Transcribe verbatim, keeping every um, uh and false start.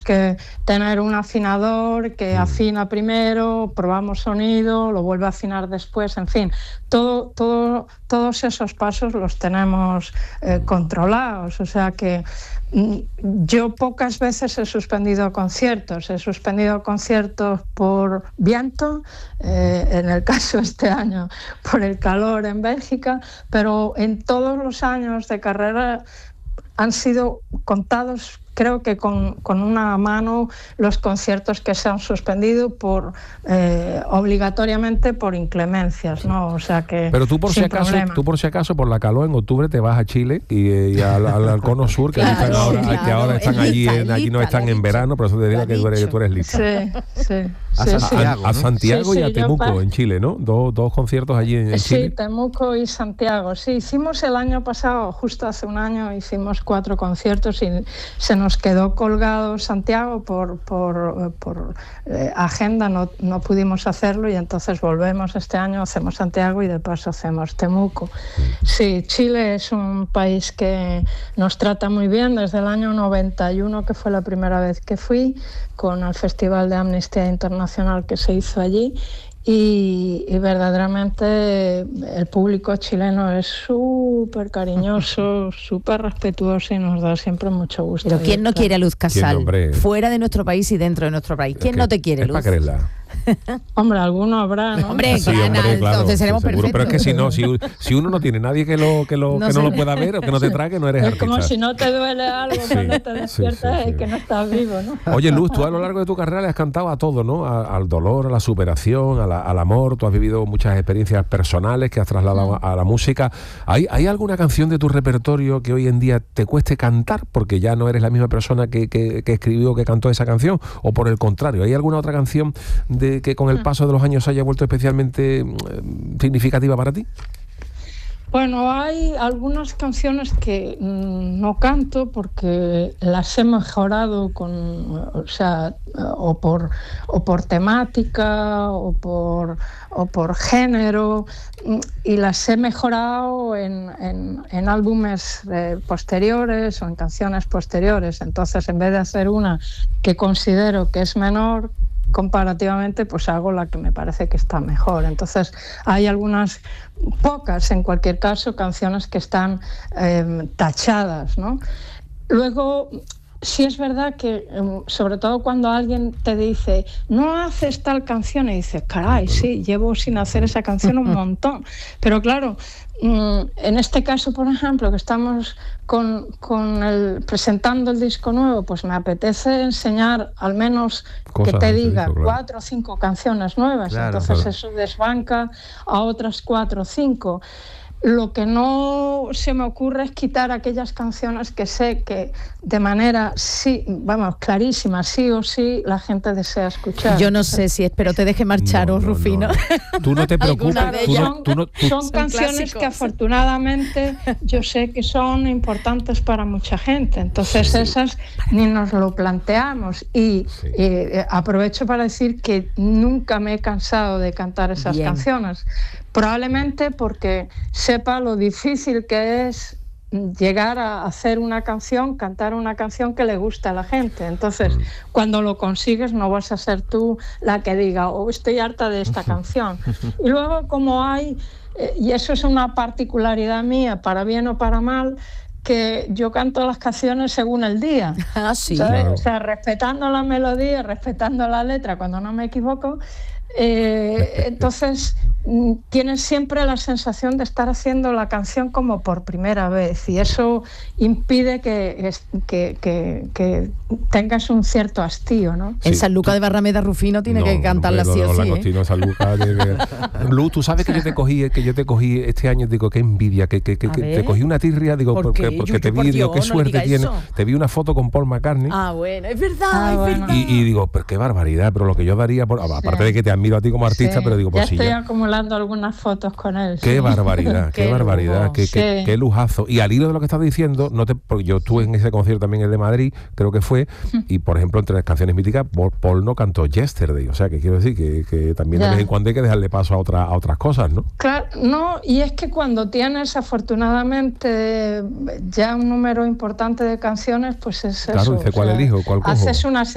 que tener un afinador que afina primero, probamos sonido, lo vuelve a afinar después, en fin, todo, todo, todos esos pasos los tenemos eh, controlados, o sea que yo pocas veces he suspendido conciertos, he suspendido conciertos por viento, eh, en el caso este año por el calor en Bélgica, pero en todos los años de carrera han sido contados, creo que con, con una mano, los conciertos que se han suspendido por eh, obligatoriamente por inclemencias, ¿no? O sea que pero tú por si acaso, problema. tú por si acaso por la calor en octubre te vas a Chile y, y al, al, al cono sur que, Claro, están ahora, claro, que ahora están es allí, lista, en, es allí no lista, están lo ha en dicho. verano, por eso te digo que tú eres, que tú eres lista. Sí, sí. A, sí, Santiago, sí. A, a Santiago Sí, y a sí, yo Temuco, pa- en Chile, ¿no? Dos, dos conciertos allí en, en Sí, Chile. Temuco y Santiago. Sí, hicimos el año pasado, justo hace un año, hicimos cuatro conciertos y se nos quedó colgado Santiago por, por, por eh, agenda, no, no pudimos hacerlo y entonces volvemos este año, hacemos Santiago y de paso hacemos Temuco. Sí, Chile es un país que nos trata muy bien desde el año noventa y uno, que fue la primera vez que fui, con el Festival de Amnistía Internacional que se hizo allí. Y, y verdaderamente el público chileno es súper cariñoso, súper respetuoso y nos da siempre mucho gusto. Pero ¿quién no quiere a Luz Casal? hombre? Fuera de nuestro país y dentro de nuestro país. ¿Quién Es que no te quiere, es Luz? para quererla. Hombre, alguno habrá, ¿no? Hombre, Sí, claro, hombre, claro, entonces sí, seremos seguro. perfectos. Pero es que si no, si, si uno no tiene nadie que lo que lo No que no sé. lo pueda ver o que no te trague, no eres Es artista. como si no te duele algo Sí, cuando te sí, despiertas, sí, sí. es que no estás vivo, ¿no? Oye, Luz, tú a lo largo de tu carrera le has cantado a todo, ¿no? A- al dolor, a la superación, a la- al amor. Tú has vivido muchas experiencias personales que has trasladado a, a la música. ¿Hay, ¿Hay alguna canción de tu repertorio que hoy en día te cueste cantar porque ya no eres la misma persona que, que, que escribió, que cantó esa canción? ¿O por el contrario, hay alguna otra canción de que con el paso de los años haya vuelto especialmente eh, significativa para ti? Bueno, hay algunas canciones que mmm, no canto porque las he mejorado con, o sea, o por o por temática o por o por género, y las he mejorado en, en, en álbumes eh, posteriores o en canciones posteriores. Entonces, en vez de hacer una que considero que es menor comparativamente, pues hago la que me parece que está mejor. Entonces hay algunas, pocas en cualquier caso, canciones que están eh, tachadas, ¿no? Luego, sí es verdad que, sobre todo cuando alguien te dice, no haces tal canción, y dices, caray, sí, llevo sin hacer esa canción un montón. Pero claro, en este caso, por ejemplo, que estamos con, con el, presentando el disco nuevo, pues me apetece enseñar al menos Cosas que te del diga disco, claro. cuatro o cinco canciones nuevas. Claro, Entonces claro. eso desbanca a otras cuatro o cinco. Lo que no se me ocurre es quitar aquellas canciones que sé que de manera, sí, vamos, clarísima, sí o sí, la gente desea escuchar. Yo no sé si espero te deje marcharos, No, no, Rufino. no, no. Tú no te preocupes. Alguna de tú ellas. no- tú no- tú- Son Son canciones clásicos. que afortunadamente yo sé que son importantes para mucha gente, entonces Sí. esas ni nos lo planteamos y Sí. eh, aprovecho para decir que nunca me he cansado de cantar esas Bien. canciones, probablemente porque sepa lo difícil que es llegar a hacer una canción, cantar una canción que le gusta a la gente. Entonces, cuando lo consigues, no vas a ser tú la que diga, oh, estoy harta de esta canción. Y luego, como hay, eh, y eso es una particularidad mía, para bien o para mal, que yo canto las canciones según el día. Ah, sí. ¿Sabes? Claro. O sea, respetando la melodía, respetando la letra cuando no me equivoco. Eh, entonces mm, tienes siempre la sensación de estar haciendo la canción como por primera vez, y eso impide que, que, que, que tengas un cierto hastío, ¿no? En Sí, San Lucas tú- de Barrameda, Rufino tiene No, que cantarla hombre, sí los o sí, ¿eh? langostinos, San Lucas, tiene que- Luz, tú sabes que yo te cogí, que yo te cogí este año, digo, qué envidia, que, que, que, A que ver. te cogí una tirria, digo, ¿Por porque, qué? porque Yuyu, te por vi, digo, Dios, qué no suerte diga tienes. eso. Te vi una foto con Paul McCartney. Ah, bueno, es verdad, Ah, es bueno. verdad. Y, y digo, pero qué barbaridad, pero lo que yo daría, por, aparte de que te admiro a ti como artista, Sí, pero digo, ya pues sí, estoy ya. acumulando algunas fotos con él. Qué sí. barbaridad, qué, Qué barbaridad, lujo. qué, qué, Sí. qué lujazo. Y al hilo de lo que estás diciendo, no te, porque yo estuve en ese concierto también, el de Madrid, creo que fue, y por ejemplo, entre las canciones míticas, Paul, Paul no cantó Yesterday, o sea, que quiero decir que, que también de Ya. vez en cuando hay que dejarle paso a, otra, a otras cosas, ¿no? Claro, no, y es que cuando tienes afortunadamente ya un número importante de canciones, pues es Claro, eso. dice, o ¿cuál sea, elijo? ¿Cuál cojo? Haces una